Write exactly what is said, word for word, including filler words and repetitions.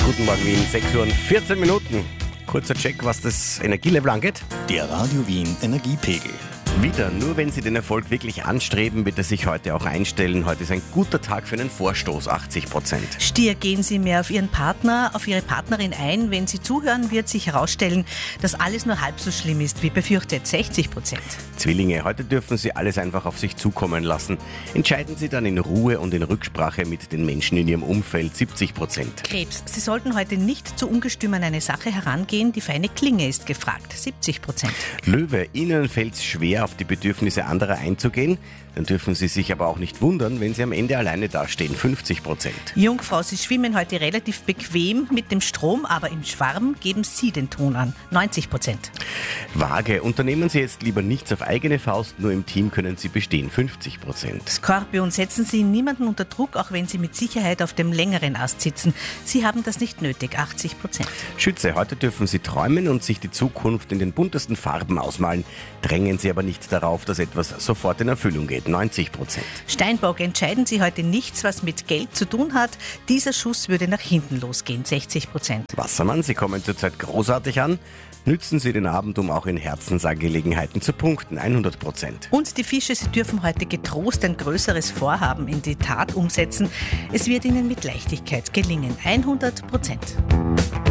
Guten Morgen Wien, sechs Uhr und vierzehn Minuten. Kurzer Check, was das Energielevel angeht. Der Radio Wien Energiepegel. Wieder, nur wenn Sie den Erfolg wirklich anstreben, wird er sich heute auch einstellen. Heute ist ein guter Tag für einen Vorstoß, achtzig Prozent. Stier, gehen Sie mehr auf Ihren Partner, auf Ihre Partnerin ein. Wenn Sie zuhören, wird sich herausstellen, dass alles nur halb so schlimm ist wie befürchtet, sechzig Prozent. Zwillinge, heute dürfen Sie alles einfach auf sich zukommen lassen. Entscheiden Sie dann in Ruhe und in Rücksprache mit den Menschen in Ihrem Umfeld, siebzig Prozent. Krebs, Sie sollten heute nicht zu ungestüm an eine Sache herangehen. Die feine Klinge ist gefragt, siebzig Prozent. Löwe, Ihnen fällt es schwer, auf die Bedürfnisse anderer einzugehen. Dann dürfen Sie sich aber auch nicht wundern, wenn Sie am Ende alleine dastehen, fünfzig Prozent. Jungfrau, Sie schwimmen heute relativ bequem mit dem Strom, aber im Schwarm geben Sie den Ton an, neunzig Prozent. Waage, unternehmen Sie jetzt lieber nichts auf eigene Faust, nur im Team können Sie bestehen, fünfzig Prozent. Skorpion, setzen Sie niemanden unter Druck, auch wenn Sie mit Sicherheit auf dem längeren Ast sitzen. Sie haben das nicht nötig, achtzig Prozent. Schütze, heute dürfen Sie träumen und sich die Zukunft in den buntesten Farben ausmalen. Drängen Sie aber nicht darauf, dass etwas sofort in Erfüllung geht, neunzig Prozent. Steinbock, entscheiden Sie heute nichts, was mit Geld zu tun hat. Dieser Schuss würde nach hinten losgehen, sechzig Prozent. Wassermann, Sie kommen zurzeit großartig an. Nützen Sie den Abend, um auch in Herzensangelegenheiten zu punkten, hundert Prozent. Und die Fische, Sie dürfen heute getrost ein größeres Vorhaben in die Tat umsetzen. Es wird Ihnen mit Leichtigkeit gelingen, hundert Prozent.